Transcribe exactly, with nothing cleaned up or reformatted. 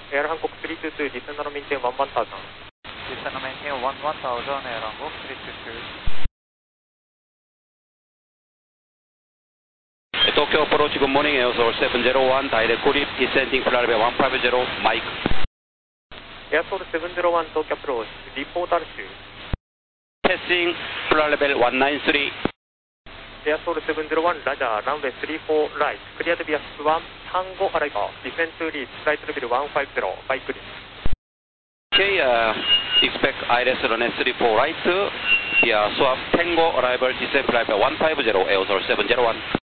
Air Hancock three two two, descend and maintain one one thousand. Descend and maintain one one thousand, Air Hancock three two two. Tokyo approach, good morning, Air Source seven zero one, direct Kurip, descending flight level one five zero, Mike. Air Source seven zero one, Tokyo approach, report altitude. Passing flight level one nine three. Air Source seven zero one, Roger, runway three four right, cleared via one, Tango arrival, descend to reach flight level one five zero, by Kurip. Okay, uh, expect I R S runway three four right, via swap Tango arrival, descend flight level one five zero, Air Source seven zero one.